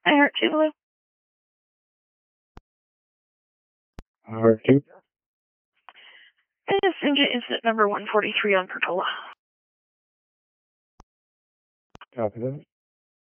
I heart Tulu. Heart 2. This incident number 143 on Portola. Copy that.